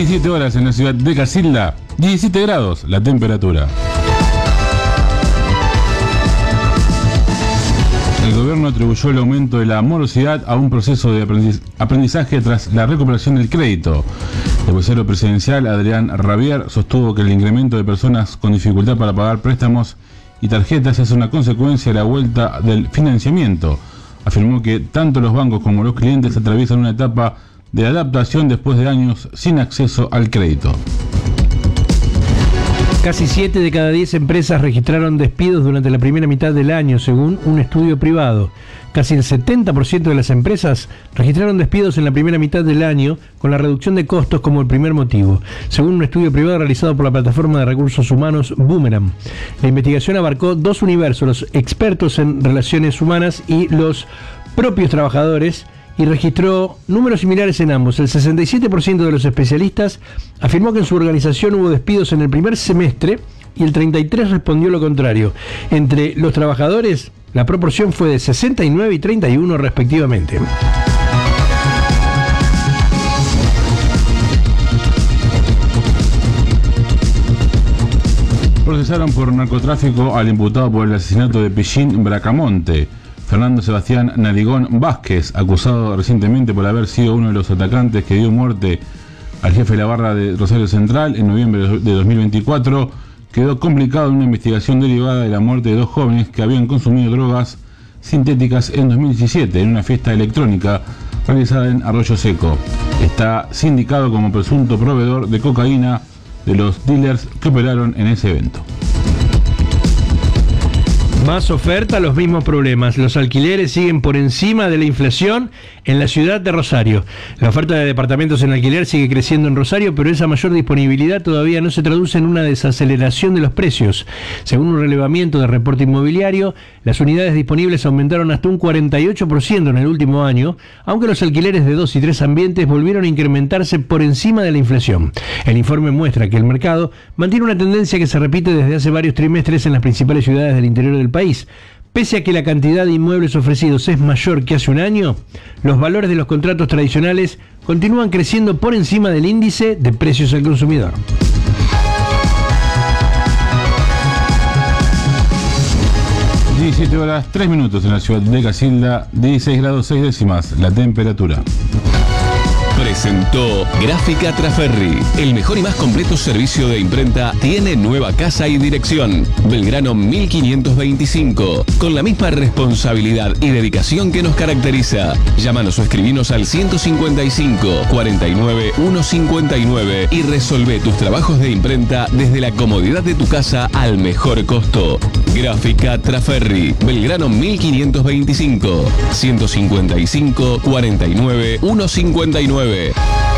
17 horas en la ciudad de Casilda, 17 grados la temperatura. El gobierno atribuyó el aumento de la morosidad a un proceso de aprendizaje tras la recuperación del crédito. El vocero presidencial Adrián Rabier sostuvo que el incremento de personas con dificultad para pagar préstamos y tarjetas es una consecuencia de la vuelta del financiamiento. Afirmó que tanto los bancos como los clientes atraviesan una etapa de adaptación después de años sin acceso al crédito. Casi 7 de cada 10 empresas registraron despidos durante la primera mitad del año, según un estudio privado. Casi el 70% de las empresas registraron despidos en la primera mitad del año, con la reducción de costos como el primer motivo, según un estudio privado realizado por la plataforma de recursos humanos Boomerang. La investigación abarcó dos universos, los expertos en relaciones humanas y los propios trabajadores, y registró números similares en ambos. El 67% de los especialistas afirmó que en su organización hubo despidos en el primer semestre y el 33% respondió lo contrario. Entre los trabajadores, la proporción fue de 69 y 31 respectivamente. Procesaron por narcotráfico al imputado por el asesinato de Pillín Bracamonte, Fernando Sebastián Narigón Vázquez, acusado recientemente por haber sido uno de los atacantes que dio muerte al jefe de la barra de Rosario Central en noviembre de 2024, quedó complicado en una investigación derivada de la muerte de dos jóvenes que habían consumido drogas sintéticas en 2017 en una fiesta electrónica realizada en Arroyo Seco. Está sindicado como presunto proveedor de cocaína de los dealers que operaron en ese evento. Más oferta, los mismos problemas. Los alquileres siguen por encima de la inflación en la ciudad de Rosario. La oferta de departamentos en alquiler sigue creciendo en Rosario, pero esa mayor disponibilidad todavía no se traduce en una desaceleración de los precios. Según un relevamiento de Reporte Inmobiliario, las unidades disponibles aumentaron hasta un 48% en el último año, aunque los alquileres de 2 y 3 ambientes volvieron a incrementarse por encima de la inflación. El informe muestra que el mercado mantiene una tendencia que se repite desde hace varios trimestres en las principales ciudades del interior del país. Pese a que la cantidad de inmuebles ofrecidos es mayor que hace un año, los valores de los contratos tradicionales continúan creciendo por encima del índice de precios al consumidor. Horas 17 3 minutos en la ciudad de Casilda, 16 grados 6 décimas la temperatura. Presentó Gráfica Traferri. El mejor y más completo servicio de imprenta tiene nueva casa y dirección. Belgrano 1525. Con la misma responsabilidad y dedicación que nos caracteriza. Llámanos o escribinos al 155 49 159 y resolvé tus trabajos de imprenta desde la comodidad de tu casa al mejor costo. Gráfica Traferri. Belgrano 1525. 155 49 159.